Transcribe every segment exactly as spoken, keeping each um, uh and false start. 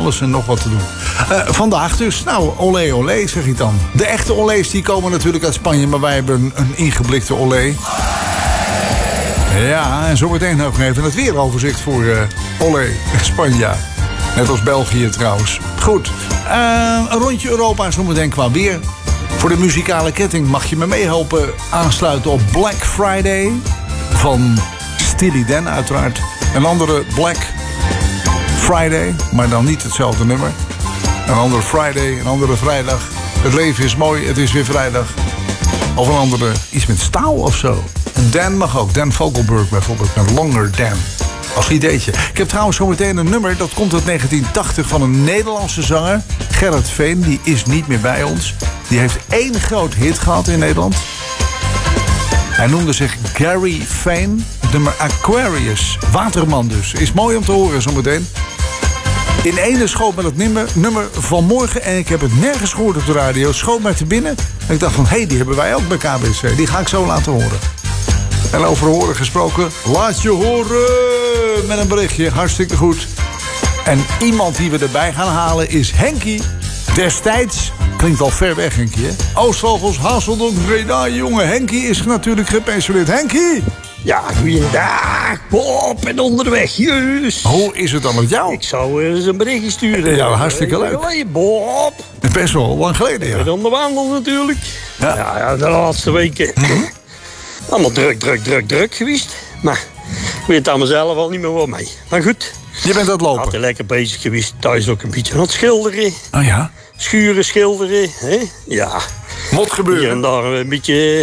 alles en nog wat te doen. Uh, vandaag dus, nou, olé olé zeg ik dan. De echte olés die komen natuurlijk uit Spanje, maar wij hebben een, een ingeblikte olé. Ja, en zometeen ook even het weeroverzicht voor uh, olé Spanje. Net als België trouwens. Goed, uh, een rondje Europa zometeen qua weer. Voor de muzikale ketting mag je me meehelpen aansluiten op Black Friday van Steely Dan uiteraard. Een andere Black Friday, maar dan niet hetzelfde nummer. Een andere Friday, een andere vrijdag. Het leven is mooi, het is weer vrijdag. Of een andere, iets met staal of zo. Dan mag ook, Dan Vogelberg bijvoorbeeld, met Longer Dan. Als ideetje. Ik heb trouwens zometeen een nummer, dat komt uit negentien tachtig van een Nederlandse zanger. Gerrit Veen, die is niet meer bij ons. Die heeft één groot hit gehad in Nederland. Hij noemde zich Gary Veen. Het nummer Aquarius. Waterman dus. Is mooi om te horen zometeen. In ene schoot met het nummer, nummer van morgen. En ik heb het nergens gehoord op de radio. Schoot mij te binnen. En ik dacht van, hé, hey, die hebben wij ook bij K B C. Die ga ik zo laten horen. En over horen gesproken. Laat je horen met een berichtje. Hartstikke goed. En iemand die we erbij gaan halen is Henkie. Destijds, klinkt al ver weg Henkie, hè? Oostvogels, Hazeldonk, Breda. Jongen, Henkie is natuurlijk gepensioneerd. Henkie! Ja, goeiedag, Bob, en onderweg, juist. Hoe is het dan met jou? Ik zou eens een berichtje sturen. Ja, hartstikke leuk. Geleden, Bob. Best wel lang geleden, ja. En dan de wandel natuurlijk. Ja. Ja, ja, de laatste weken. Mm-hmm. Allemaal druk, druk, druk, druk geweest. Maar ik weet aan mezelf al niet meer wat mee. Maar goed. Je bent aan het lopen. Altijd lekker bezig geweest. Thuis ook een beetje aan het schilderen. Oh ja? Schuren, schilderen. Hè? Ja. Wat gebeurt? Hier en daar een beetje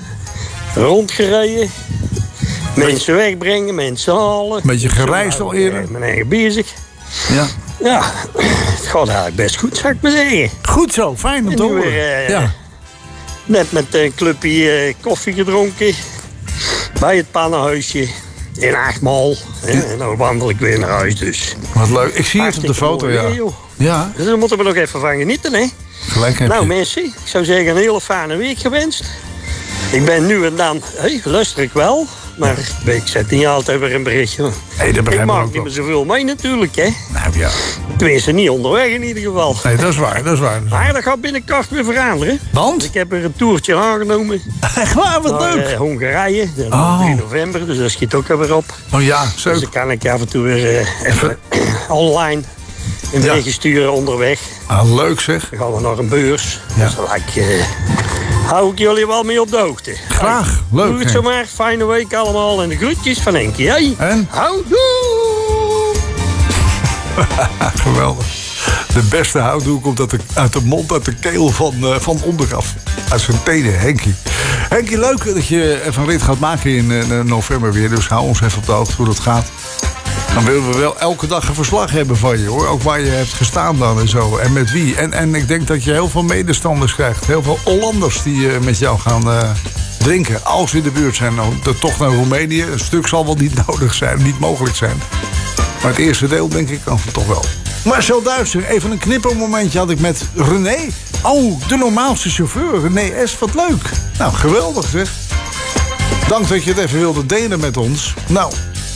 rondgereden. Mensen wegbrengen, mensen halen. Een beetje gereisd al eerder? Ik ben eigen bezig. Ja. Ja, het gaat eigenlijk best goed, zou ik maar zeggen. Goed zo, fijn om te horen. Uh, ja. Net met een clubje uh, koffie gedronken. Bij het pannenhuisje. In Achtmaal. Ja. En dan wandel ik weer naar huis dus. Wat leuk. Ik zie het op de foto, ja. Weer, ja. Dus daar moeten we nog even van genieten, hè. Gelijk heb nou je. mensen, ik zou zeggen een hele fijne week gewenst. Ik ben nu en dan, hey, luister ik wel. Maar ik zet niet altijd weer een berichtje. Hey, dat ik maak niet wel. meer zoveel mee natuurlijk, hè. Nou ja. Tenminste, niet onderweg in ieder geval. Nee, dat is waar, dat is waar. Dat is waar. Maar dat gaat binnenkort weer veranderen. Want? Ik heb er een toertje aangenomen. Echt waar, wat naar, leuk. Uh, Hongarije, oh. drie november, dus dat schiet ook weer op. Oh ja, zo. Dus dan kan ik af en toe weer uh, even online een berichtje ja. sturen onderweg. Ah, leuk zeg. Dan gaan we naar een beurs. Ja. Dus dan ik, uh, hou ik jullie wel mee op de hoogte. Graag, hey, leuk. Doe het zo maar. Fijne week allemaal en de groetjes van Henkie. Hey. En? Houdoe! Geweldig. De beste houdoe komt uit de, uit de mond, uit de keel van, uh, van onderaf. Uit zijn tenen, Henkie. Henkie, leuk dat je even een rit gaat maken in uh, november weer. Dus hou ons even op de hoogte hoe dat gaat. Dan willen we wel elke dag een verslag hebben van je, hoor. Ook waar je hebt gestaan dan en zo. En met wie. En, en ik denk dat je heel veel medestanders krijgt. Heel veel Hollanders die uh, met jou gaan uh, drinken. Als we in de buurt zijn. Nou, de tocht naar Roemenië. Een stuk zal wel niet nodig zijn. Niet mogelijk zijn. Maar het eerste deel denk ik dan toch wel. Marcel Duister, even een knippermomentje had ik met René. Oh, de normaalste chauffeur, René S. Wat leuk. Nou, geweldig zeg. Dank dat je het even wilde delen met ons. Nou,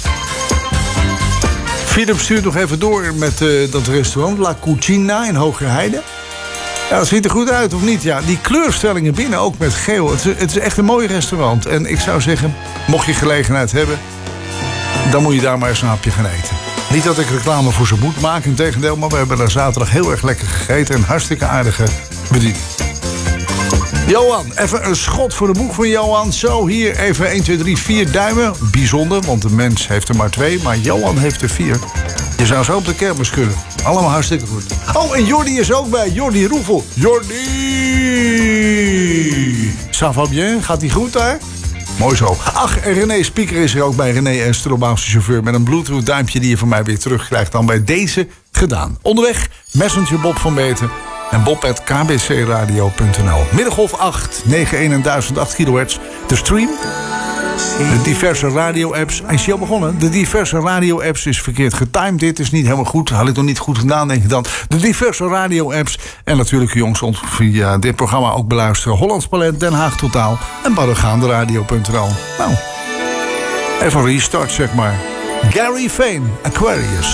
Philip stuurt nog even door met uh, dat restaurant La Cucina in Hogerheide. Ja, dat ziet er goed uit, of niet? Ja, die kleurstellingen binnen ook met geel. Het is, het is echt een mooi restaurant. En ik zou zeggen, mocht je gelegenheid hebben, dan moet je daar maar eens een hapje gaan eten. Niet dat ik reclame voor ze moet maken, integendeel, maar we hebben daar zaterdag heel erg lekker gegeten en hartstikke aardige bediening. Johan, even een schot voor de boeg van Johan. Zo, hier even één, twee, drie, vier duimen. Bijzonder, want de mens heeft er maar twee, maar Johan heeft er vier. Je zou zo op de kermis kunnen. Allemaal hartstikke goed. Oh, en Jordi is ook bij. Jordi Roefel. Jordi! Ça va bien? Gaat die goed daar? Mooi zo. Ach, en René Spieker is er ook bij. René S, de Romeinse chauffeur, met een Bluetooth duimpje die je van mij weer terugkrijgt. Dan bij deze gedaan. Onderweg, Messenger Bob van Beten en bob at k b c radio punt n l. Middengolf acht, negen een duizend acht kilohertz. De stream, de diverse radio-apps. Hij is hier al begonnen. De diverse radio-apps is verkeerd getimed. Dit is niet helemaal goed. Had ik nog niet goed gedaan, denk ik dan. De diverse radio-apps. En natuurlijk, jongens, via dit programma ook beluisteren. Hollands Palet, Den Haag Totaal en barregaanderadio punt n l. Nou, even restart, zeg maar. Gary Veen, Aquarius.